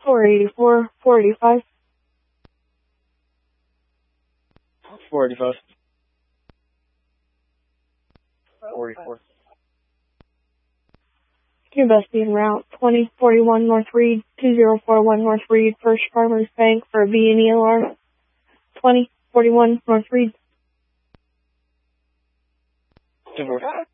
484, 485. 485. 44. Your bestie en route, 2041 North Reed, 2041 North Reed, First Farmers Bank for a B&E alarm. 2041 North Reed. 245.